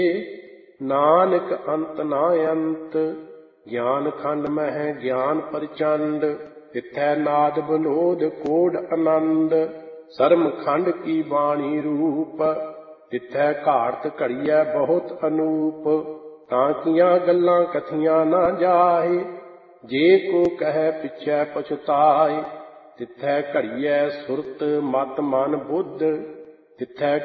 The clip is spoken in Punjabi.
ਨਾਨਕ ਅੰਤ ਨਾ ਅੰਤ। ਗਿਆਨ ਖੰਡ ਮਹਿ ਗਿਆਨ ਪ੍ਰਚੰਡ, ਤਿਥੈ ਨਾਦ ਬਨੋਦ ਕੋਡ ਆਨੰਦ। ਸਰਮ ਖੰਡ ਕੀ ਬਾਣੀ ਰੂਪ, ਤਿਥੈ ਘਾੜਤ ਘੜੀਐ ਬਹੁਤ ਅਨੂਪ। ਤਾਂ ਕੀਆਂ ਗੱਲਾਂ ਕਥੀਆਂ ਨਾ ਜਾਹੇ, ਜੇ ਕੋ ਕਹੈ ਪਿਛੈ ਪਛੁਤਾਏ। ਤਿਥੈ ਘੜੀਐ ਸੁਰਤ ਮਤ ਮਨ ਬੁੱਧ, ਤਿਥੈ